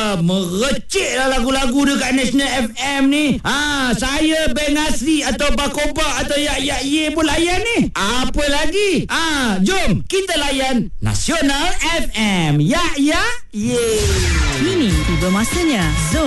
Merecik lah lagu-lagu dekat National FM ni. Saya Beng Asri atau Bakoba atau Yak Ye pun layan ni. Apa lagi? Jom kita layan Nasional FM. Yak Ye. Kini tiba masanya Zon